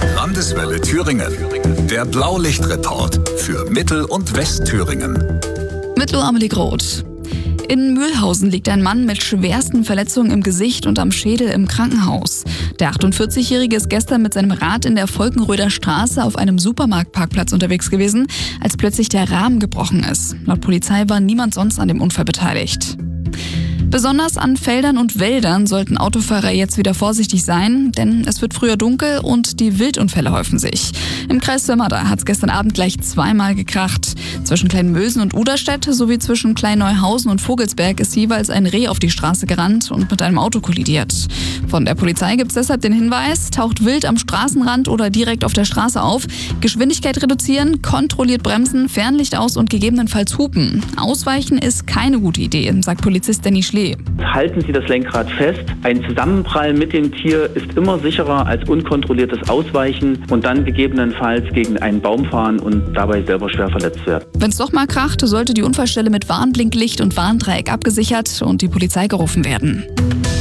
Landeswelle Thüringen. Der Blaulichtreport für Mittel- und Westthüringen. Mit Amelie Groth. In Mühlhausen liegt ein Mann mit schwersten Verletzungen im Gesicht und am Schädel im Krankenhaus. Der 48-Jährige ist gestern mit seinem Rad in der Volkenröder Straße auf einem Supermarktparkplatz unterwegs gewesen, als plötzlich der Rahmen gebrochen ist. Laut Polizei war niemand sonst an dem Unfall beteiligt. Besonders an Feldern und Wäldern sollten Autofahrer jetzt wieder vorsichtig sein, denn es wird früher dunkel und die Wildunfälle häufen sich. Im Kreis Sömmerda hat es gestern Abend gleich zweimal gekracht. Zwischen Kleinmösen und Uderstedt sowie zwischen Kleinneuhausen und Vogelsberg ist jeweils ein Reh auf die Straße gerannt und mit einem Auto kollidiert. Von der Polizei gibt es deshalb den Hinweis, taucht wild am Straßenrand oder direkt auf der Straße auf, Geschwindigkeit reduzieren, kontrolliert bremsen, Fernlicht aus und gegebenenfalls hupen. Ausweichen ist keine gute Idee, sagt Polizist Danny Schlee. Halten Sie das Lenkrad fest. Ein Zusammenprall mit dem Tier ist immer sicherer als unkontrolliertes Ausweichen und dann gegebenenfalls gegen einen Baum fahren und dabei selber schwer verletzt werden. Wenn es doch mal kracht, sollte die Unfallstelle mit Warnblinklicht und Warndreieck abgesichert und die Polizei gerufen werden.